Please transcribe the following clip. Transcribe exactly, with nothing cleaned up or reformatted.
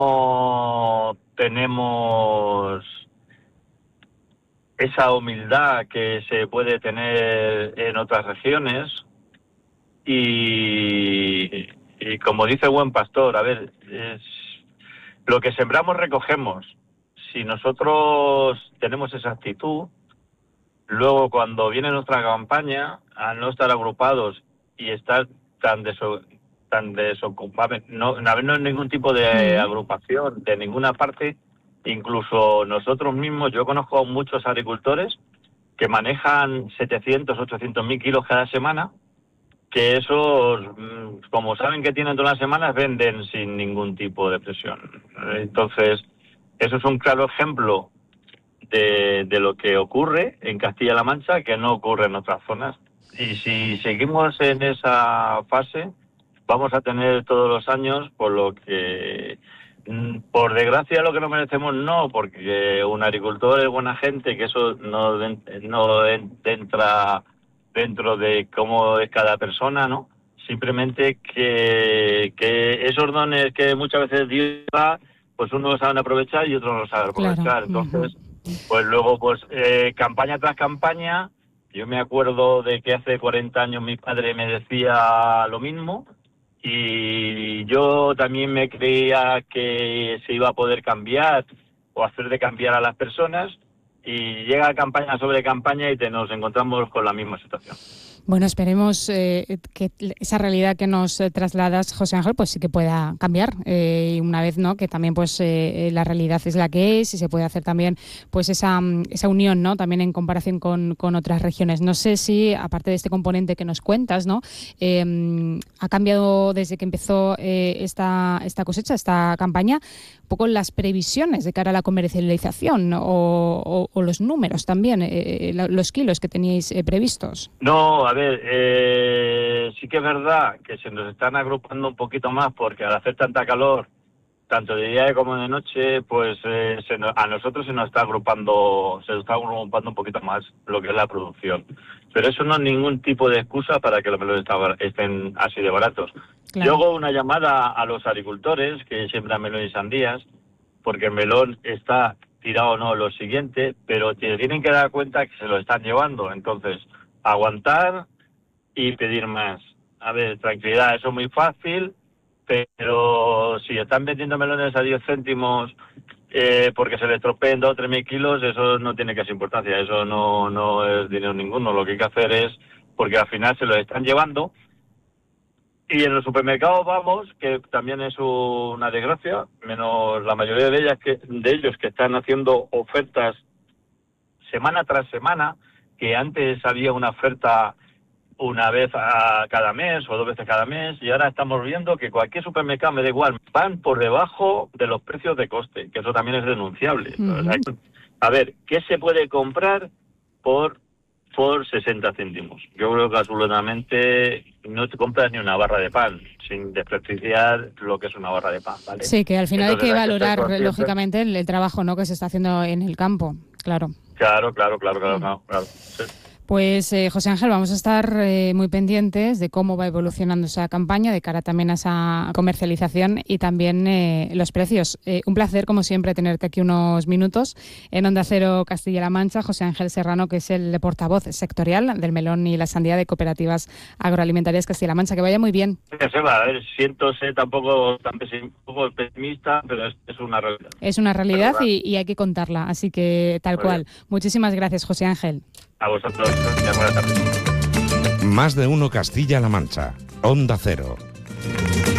tenemos esa humildad que se puede tener en otras regiones y, y como dice el buen pastor, a ver, es, lo que sembramos recogemos. Si nosotros tenemos esa actitud, luego cuando viene nuestra campaña, al no estar agrupados y estar tan deso, tan desocupados, no, no haber ningún tipo de Mm. agrupación de ninguna parte, incluso nosotros mismos, yo conozco a muchos agricultores que manejan setecientos, ochocientos mil kilos cada semana, que esos, como saben que tienen todas las semanas, venden sin ningún tipo de presión. Entonces, eso es un claro ejemplo de, de lo que ocurre en Castilla-La Mancha, que no ocurre en otras zonas. Y si seguimos en esa fase, vamos a tener todos los años, por lo que, por desgracia, lo que no merecemos no, porque un agricultor es buena gente, que eso no, no entra dentro de cómo es cada persona, ¿no? Simplemente que, que esos dones que muchas veces Dios da, pues unos saben aprovechar y otros no saben aprovechar. Claro. Entonces, pues luego, pues eh, campaña tras campaña, yo me acuerdo de que hace cuarenta años mi padre me decía lo mismo y yo también me creía que se iba a poder cambiar o hacer de cambiar a las personas, y llega campaña sobre campaña y te nos encontramos con la misma situación. Bueno, esperemos eh, que esa realidad que nos eh, trasladas, José Ángel, pues sí que pueda cambiar. Eh, una vez, ¿no?, que también pues eh, la realidad es la que es y se puede hacer también pues esa, esa unión, ¿no?, también en comparación con, con otras regiones. No sé si, aparte de este componente que nos cuentas, ¿no?, eh, ha cambiado desde que empezó eh, esta, esta cosecha, esta campaña, un poco las previsiones de cara a la comercialización o, o, o los números también, eh, los kilos que teníais eh, previstos. No, a ver, eh, sí que es verdad que se nos están agrupando un poquito más porque al hacer tanta calor, tanto de día como de noche, pues eh, se nos, a nosotros se nos está agrupando, se nos está agrupando un poquito más lo que es la producción. Pero eso no es ningún tipo de excusa para que los melones estén así de baratos. Claro. Yo hago una llamada a los agricultores que siembran melón y sandías, porque el melón está tirado o no lo siguiente, pero tienen que dar cuenta que se lo están llevando. Entonces, aguantar y pedir más. A ver, tranquilidad, eso es muy fácil, pero si están vendiendo melones a diez céntimos eh, porque se les estropeen dos o tres mil kilos, eso no tiene casi importancia, eso no, no es dinero ninguno. Lo que hay que hacer es, porque al final se los están llevando, y en los supermercados vamos, que también es una desgracia, menos la mayoría de ellas que de ellos que están haciendo ofertas semana tras semana, que antes había una oferta una vez a cada mes o dos veces cada mes, y ahora estamos viendo que cualquier supermercado, me da igual, van por debajo de los precios de coste, que eso también es denunciable. Uh-huh. O sea, a ver, ¿qué se puede comprar por por sesenta céntimos? Yo creo que absolutamente no te compras ni una barra de pan, sin desprestigiar lo que es una barra de pan, ¿vale? Sí, que al final Entonces, hay que hay valorar, que lógicamente, el, el trabajo, ¿no?, que se está haciendo en el campo, claro. Claro, claro, claro, claro, claro, claro. Sí. Pues eh, José Ángel, vamos a estar eh, muy pendientes de cómo va evolucionando esa campaña de cara también a esa comercialización y también eh, los precios. Eh, un placer, como siempre, tenerte aquí unos minutos en Onda Cero Castilla-La Mancha. José Ángel Serrano, que es el portavoz sectorial del melón y la sandía de Cooperativas Agroalimentarias Castilla-La Mancha. Que vaya muy bien. A ver, siento ser tampoco tan pesimista, pero es, es una realidad. Es una realidad y, y hay que contarla, así que tal muy cual. Bien. Muchísimas gracias, José Ángel. A vosotros, buenas tardes. Más de uno Castilla-La Mancha. Onda Cero.